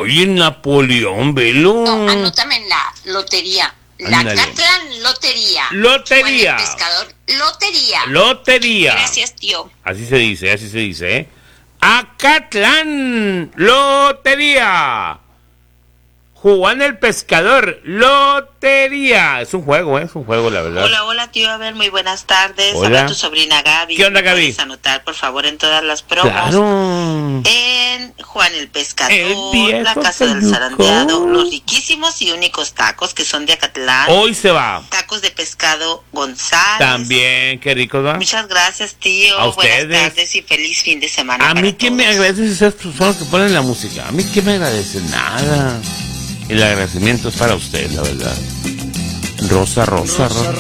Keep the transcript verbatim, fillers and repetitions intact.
Oye, Napoleón, velo. No, anótame en la lotería. La Ándale. Acatlán Lotería. Lotería. Juan el Pescador, Lotería. Lotería. Gracias, tío. Así se dice, así se dice, ¿eh? Acatlán, Lotería. Juan el Pescador, Lotería. Es un juego, ¿eh? Es un juego, la verdad. Hola, hola, tío. A ver, muy buenas tardes. Hola. Habla tu sobrina Gaby. ¿Qué onda, ¿Me Gaby? puedes anotar, por favor, en todas las promos? Claro. En Juan el Pescador, El viejo la Casa del pelucón. Zarandeado, los riquísimos y únicos tacos que son de Acatlán. Hoy se va. Tacos de pescado González. También, qué rico, ¿va? Muchas gracias, tío. A Buenas ustedes. tardes y feliz fin de semana. A para mí que todos. me agradeces esas personas que ponen la música. A mí que me agradecen nada. El agradecimiento es para usted, la verdad. Rosa, rosa, rosa.